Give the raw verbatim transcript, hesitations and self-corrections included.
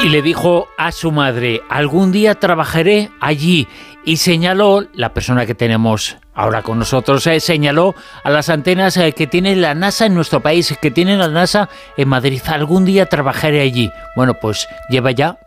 Y le dijo a su madre, algún día trabajaré allí. Y señaló, la persona que tenemos ahora con nosotros, eh, señaló a las antenas eh, que tiene la NASA en nuestro país, que tiene la NASA en Madrid. Algún día trabajaré allí. Bueno, pues lleva ya